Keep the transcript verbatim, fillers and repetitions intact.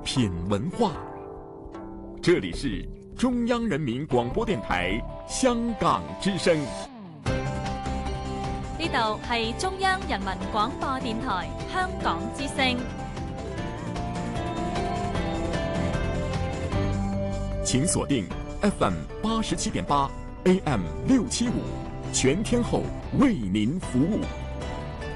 品文化。这里是中央人民廣播電台香港之聲。 呢度係中央人民廣播電台香港之聲。 請鎖定 F M 八十七點八 A M 六七五，全天候為您服務。